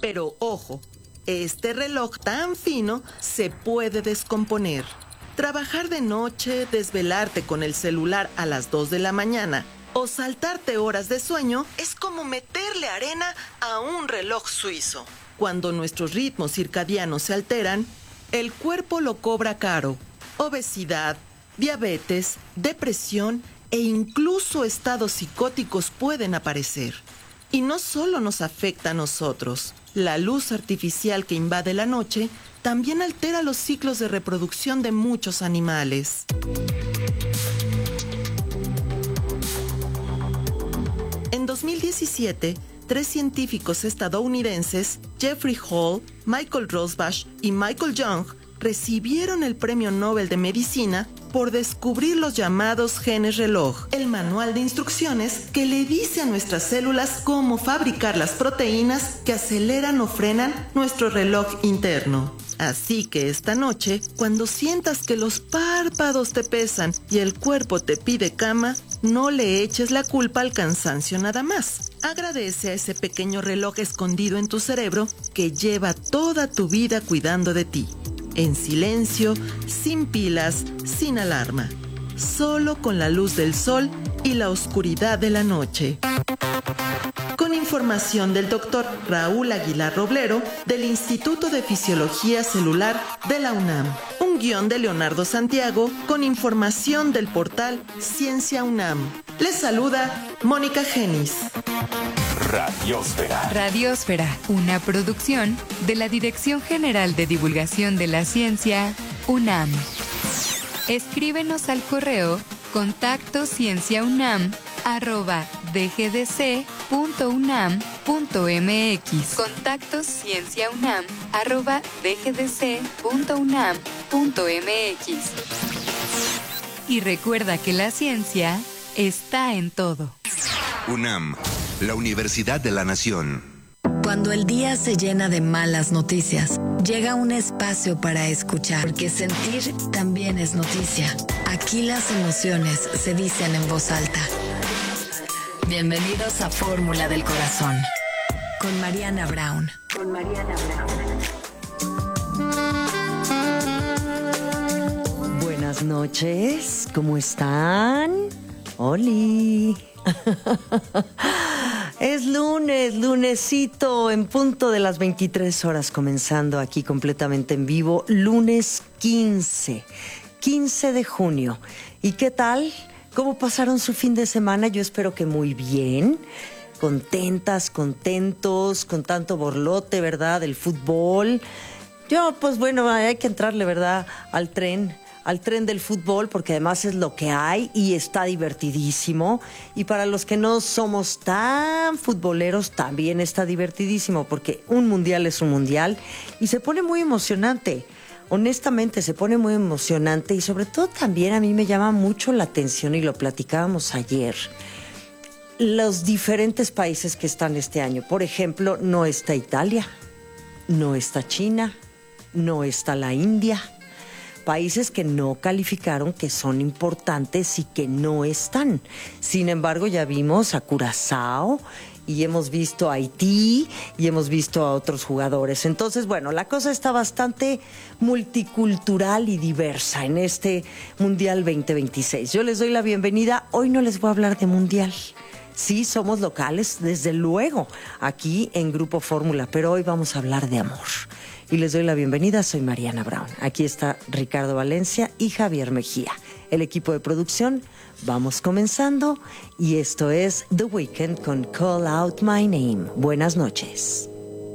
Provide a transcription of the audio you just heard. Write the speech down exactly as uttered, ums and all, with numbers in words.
Pero ojo, este reloj tan fino se puede descomponer. Trabajar de noche, desvelarte con el celular a las dos de la mañana o saltarte horas de sueño es como meterle arena a un reloj suizo. Cuando nuestros ritmos circadianos se alteran, el cuerpo lo cobra caro. Obesidad, diabetes, depresión e incluso estados psicóticos pueden aparecer. Y no solo nos afecta a nosotros. La luz artificial que invade la noche también altera los ciclos de reproducción de muchos animales. En dos mil diecisiete, tres científicos estadounidenses, Jeffrey Hall, Michael Rosbash y Michael Young, recibieron el Premio Nobel de Medicina por descubrir los llamados genes reloj, el manual de instrucciones que le dice a nuestras células cómo fabricar las proteínas que aceleran o frenan nuestro reloj interno. Así que esta noche, cuando sientas que los párpados te pesan y el cuerpo te pide cama, no le eches la culpa al cansancio nada más. Agradece a ese pequeño reloj escondido en tu cerebro que lleva toda tu vida cuidando de ti. En silencio, sin pilas, sin alarma. Solo con la luz del sol y la oscuridad de la noche. Con información del doctor Raúl Aguilar Roblero del Instituto de Fisiología Celular de la UNAM. Un guión de Leonardo Santiago con información del portal Ciencia UNAM. Les saluda Mónica Genis. Radiosfera. Radiosfera, una producción de la Dirección General de Divulgación de la Ciencia, UNAM. Escríbenos al correo contacto cienciaunam arroba dgdc punto unam punto mx. Contacto cienciaunam arroba dgdc punto unam punto mx. Y recuerda que la ciencia está en todo. UNAM, la Universidad de la Nación. Cuando el día se llena de malas noticias, llega un espacio para escuchar, porque sentir también es noticia. Aquí las emociones se dicen en voz alta. Bienvenidos a Fórmula del Corazón, con Mariana Brown. Con Mariana Brown. Buenas noches, ¿cómo están? ¡Holi! Es lunes, lunesito, en punto de las veintitrés horas, comenzando aquí completamente en vivo, lunes quince, quince de junio. ¿Y qué tal? ¿Cómo pasaron su fin de semana? Yo espero que muy bien, contentas, contentos, con tanto borlote, ¿verdad?, del fútbol. Yo, pues bueno, hay que entrarle, ¿verdad?, al tren. al tren del fútbol, porque además es lo que hay y está divertidísimo. Y para los que no somos tan futboleros, también está divertidísimo, porque un mundial es un mundial y se pone muy emocionante. Honestamente, se pone muy emocionante y sobre todo también a mí me llama mucho la atención, y lo platicábamos ayer, los diferentes países que están este año. Por ejemplo, no está Italia, no está China, no está la India. Países que no calificaron, que son importantes y que no están. Sin embargo, ya vimos a Curazao y hemos visto a Haití y hemos visto a otros jugadores. Entonces, bueno, la cosa está bastante multicultural y diversa en este Mundial veinte veintiséis. Yo les doy la bienvenida. Hoy no les voy a hablar de Mundial. Sí, somos locales, desde luego, aquí en Grupo Fórmula, pero hoy vamos a hablar de amor. Y les doy la bienvenida, soy Mariana Brown. Aquí está Ricardo Valencia y Javier Mejía. El equipo de producción, vamos comenzando. Y esto es The Weeknd con Call Out My Name. Buenas noches.